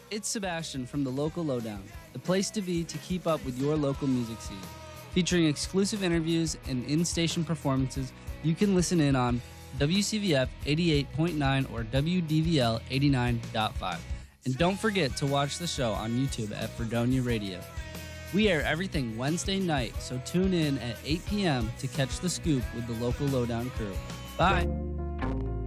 It's Sebastian from the Local Lowdown, the place to be to keep up with your local music scene. Featuring exclusive interviews and in-station performances, you can listen in on WCVF 88.9 or WDVL 89.5. And don't forget to watch the show on YouTube at Fredonia Radio. We air everything Wednesday night, so tune in at 8 p.m. to catch the scoop with the Local Lowdown crew. Bye!